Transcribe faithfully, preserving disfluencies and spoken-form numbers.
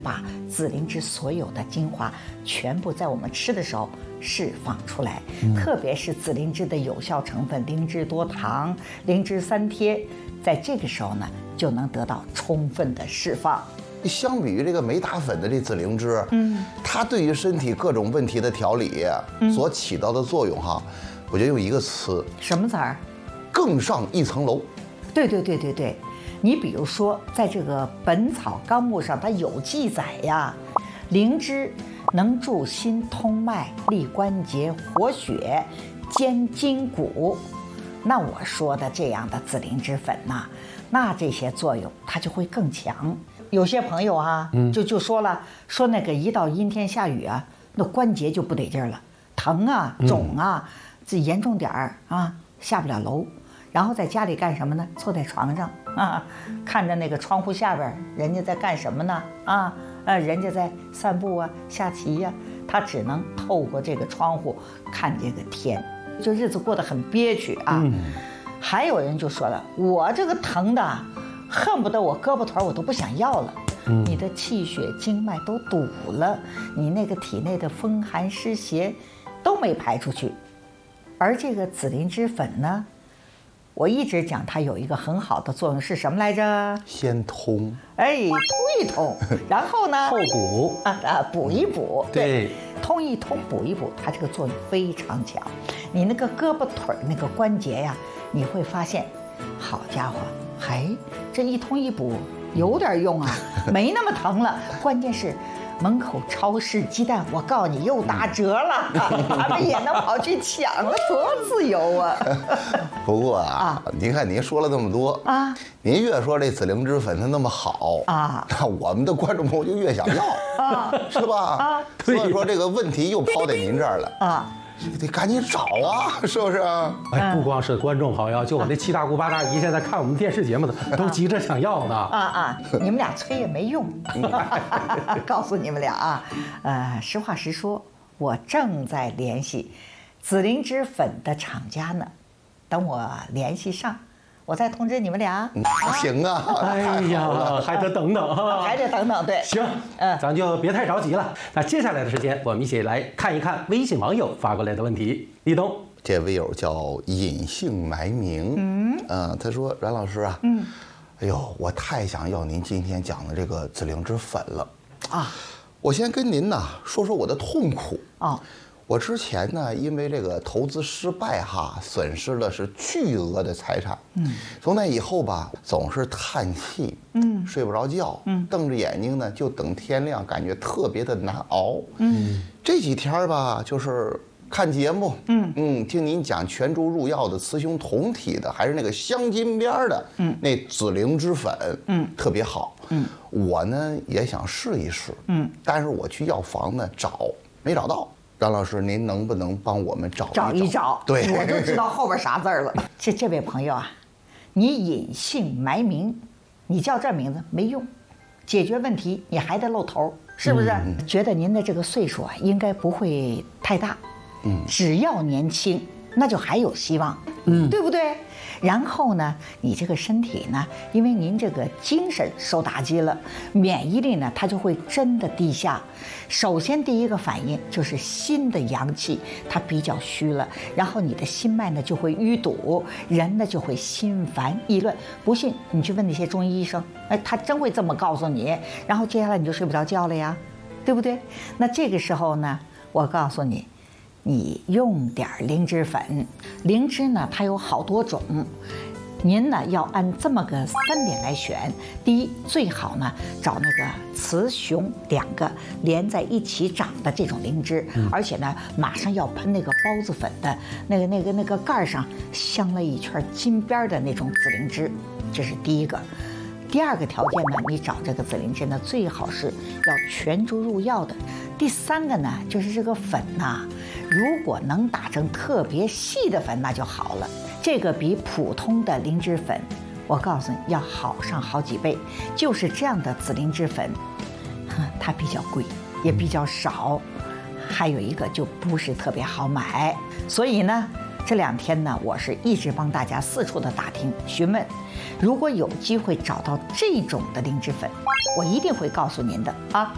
把紫灵芝所有的精华全部在我们吃的时候释放出来，嗯、特别是紫灵芝的有效成分灵芝多糖、灵芝三萜，在这个时候呢，就能得到充分的释放。 相比于这个没打粉的这紫灵芝，嗯，它对于身体各种问题的调理所起到的作用哈，嗯、我觉得用一个词， 什么词儿？ 更上一层楼。 对对对对对。你比如说，在这个《本草纲目》上，它有记载呀，灵芝能助心通脉、利关节、活血、坚筋骨。那我说的这样的紫灵芝粉呐，那这些作用它就会更强。有些朋友啊，就就说了，说那个一到阴天下雨啊，那关节就不得劲儿了，疼啊、肿啊，这严重点儿啊，下不了楼。然后在家里干什么呢？坐在床上啊，看着那个窗户下边，人家在干什么呢？啊，呃，人家在散步啊，下棋呀、啊，他只能透过这个窗户看这个天，就日子过得很憋屈啊。嗯、还有人就说了，我这个疼的，恨不得我胳膊腿我都不想要了。嗯、你的气血经脉都堵了，你那个体内的风寒湿邪都没排出去，而这个紫灵芝粉呢？我一直讲它有一个很好的作用是什么来着？ 先通， 哎，通一通，然后呢？ 后补啊啊，补一补， 对， 对通一通，补一补，它这个作用非常强。你那个胳膊腿那个关节呀，你会发现，好家伙，哎，这一通一补有点用啊，没那么疼了。关键是。门口超市鸡蛋，我告诉你又打折了，咱们也能跑去抢了，多自由啊！ 不过啊，啊您看您说了这么多啊，您越说这紫灵芝粉它那么好啊，那我们的观众朋友就越想要啊，是吧？啊，所以说这个问题又抛在您这儿了啊。得赶紧找啊，是不是？ 哎，不光是观众朋友，就我这七大姑八大姨现在看我们电视节目的，都急着想要呢。 啊啊！你们俩催也没用。告诉你们俩啊，呃，实话实说，我正在联系紫灵芝粉的厂家呢，等我联系上。我再通知你们俩。 行啊！ 哎呀，还得等等啊， 还得等等。对， 行，嗯，咱就别太着急了。那接下来的时间，我们一起来看一看微信网友发过来的问题。立冬， 这位友叫隐姓埋名，嗯，呃，他说：“阮老师啊，嗯，哎呦，我太想要您今天讲的这个紫灵芝粉了啊！我先跟您呢说说我的痛苦啊。”我之前呢，因为这个投资失败哈，损失了是巨额的财产。嗯，从那以后吧，总是叹气，嗯，睡不着觉，嗯，瞪着眼睛呢，就等天亮，感觉特别的难熬。嗯，这几天吧，就是看节目，嗯嗯，听您讲全株入药的雌雄同体的，还是那个镶金边的，嗯，那紫灵芝粉，嗯，特别好。嗯，我呢也想试一试，嗯，但是我去药房呢找没找到。张老师，您能不能帮我们找一找？ 找一找， 对， 我就知道后边啥字儿了。这这位朋友啊，你隐姓埋名，你叫这名字没用，解决问题你还得露头，是不是？嗯、觉得您的这个岁数啊，应该不会太大，嗯，只要年轻，那就还有希望，嗯，对不对？然后呢，你这个身体呢，因为您这个精神受打击了，免疫力呢，它就会真的低下。首先第一个反应就是心的阳气它比较虚了，然后你的心脉呢就会淤堵，人呢就会心烦意乱。不信你去问那些中医医生，哎，他真会这么告诉你。然后接下来你就睡不着觉了呀，对不对？那这个时候呢，我告诉你。你用点灵芝粉，灵芝呢它有好多种，您呢要按这么个三点来选。第一，最好呢找那个雌雄两个连在一起长的这种灵芝，嗯、而且呢马上要喷那个孢子粉的，那个那个那个盖上镶了一圈金边的那种紫灵芝，这是第一个。第二个条件呢，你找这个紫灵芝呢，最好是要全株入药的。第三个呢，就是这个粉呐，如果能打成特别细的粉，那就好了。这个比普通的灵芝粉，我告诉你要好上好几倍。就是这样的紫灵芝粉，它比较贵，也比较少，还有一个就不是特别好买。所以呢，这两天呢，我是一直帮大家四处的打听询问。如果有机会找到这种的灵芝粉，我一定会告诉您的啊。